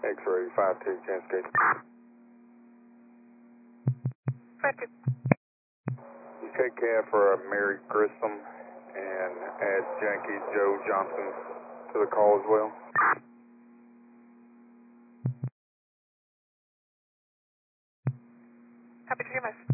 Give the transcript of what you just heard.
X-ray 52, Cascade. 52. You take care for Mary Grissom and add Yankee Joe Johnson to the call as well. Happy to do my